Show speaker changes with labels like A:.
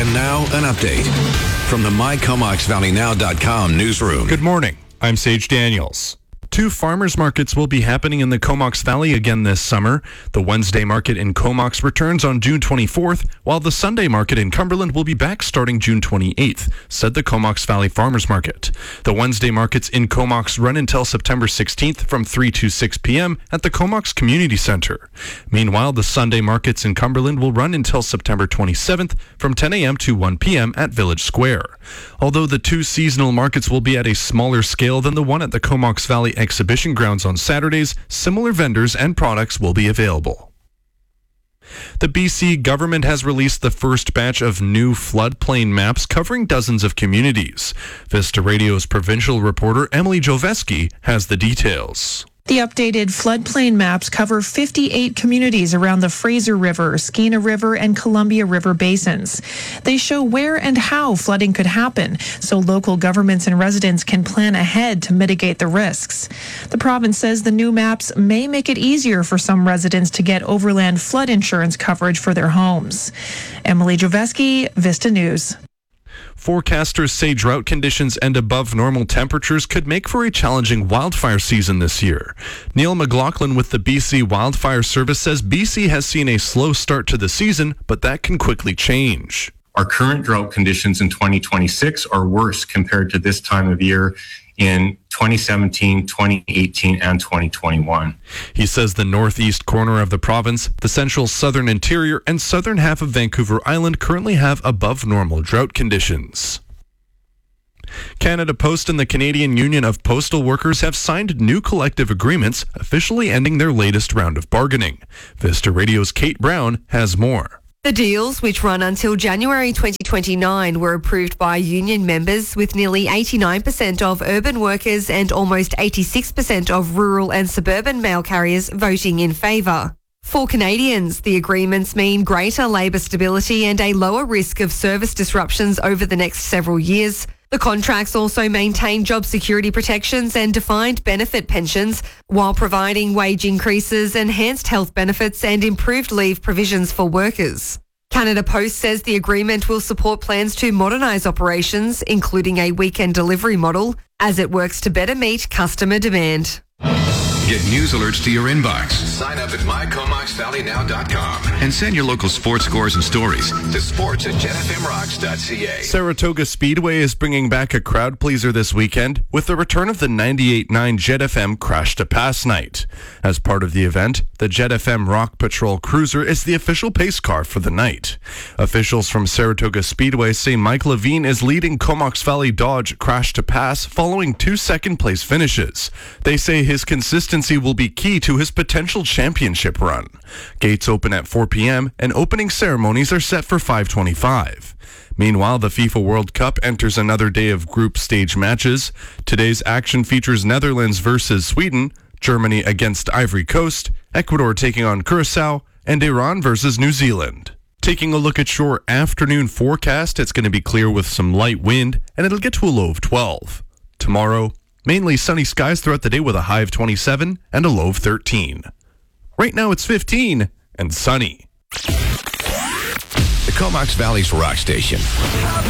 A: And now an update from the MyComoxValleyNow.com newsroom.
B: Good morning. I'm Sage Daniels. 2 farmers markets will be happening in the Comox Valley again this summer. The Wednesday market in Comox returns on June 24th, while the Sunday market in Cumberland will be back starting June 28th, said the Comox Valley Farmers Market. The Wednesday markets in Comox run until September 16th from 3 to 6 p.m. at the Comox Community Center. Meanwhile, the Sunday markets in Cumberland will run until September 27th from 10 a.m. to 1 p.m. at Village Square. Although the 2 seasonal markets will be at a smaller scale than the one at the Comox Valley Exhibition Grounds on Saturdays, similar vendors and products will be available. The BC government has released the first batch of new floodplain maps covering dozens of communities. Vista Radio's provincial reporter Emily Joveski has the details.
C: The updated floodplain maps cover 58 communities around the Fraser River, Skeena River, and Columbia River basins. They show where and how flooding could happen, so local governments and residents can plan ahead to mitigate the risks. The province says the new maps may make it easier for some residents to get overland flood insurance coverage for their homes. Emily Joveski, Vista News.
B: Forecasters say drought conditions and above normal temperatures could make for a challenging wildfire season this year. Neil McLaughlin with the BC Wildfire Service says BC has seen a slow start to the season, but that can quickly change.
D: Our current drought conditions in 2026 are worse compared to this time of year in 2017, 2018, and 2021.
B: He says the northeast corner of the province, the central southern interior, and southern half of Vancouver Island currently have above normal drought conditions. Canada Post and the Canadian Union of Postal Workers have signed new collective agreements, officially ending their latest round of bargaining. Vista Radio's Kate Brown has more.
E: The deals, which run until January 2029, were approved by union members, with nearly 89% of urban workers and almost 86% of rural and suburban mail carriers voting in favour. For Canadians, the agreements mean greater labour stability and a lower risk of service disruptions over the next several years. The contracts also maintain job security protections and defined benefit pensions, while providing wage increases, enhanced health benefits and improved leave provisions for workers. Canada Post says the agreement will support plans to modernise operations, including a weekend delivery model, as it works to better meet customer demand.
A: Get news alerts to your inbox. Sign up at MyComoxValleyNow.com and send your local sports scores and stories to sports@jetfmrocks.ca.
B: Saratoga Speedway is bringing back a crowd pleaser this weekend with the return of the 98.9 Jet FM Crash to Pass night. As part of the event, the Jet FM Rock Patrol Cruiser is the official pace car for the night. Officials from Saratoga Speedway say Mike Levine is leading Comox Valley Dodge Crash to Pass following 2 second-place finishes. They say his consistency will be key to his potential championship run. Gates open at 4 p.m. and opening ceremonies are set for 5:25. Meanwhile, the FIFA World Cup enters another day of group stage matches. Today's action features Netherlands versus Sweden, Germany against Ivory Coast, Ecuador taking on Curacao, and Iran versus New Zealand. Taking a look at your afternoon forecast, it's going to be clear with some light wind, and it'll get to a low of 12. Tomorrow, mainly sunny skies throughout the day with a high of 27 and a low of 13. Right now it's 15 and sunny.
A: The Comox Valley's rock station.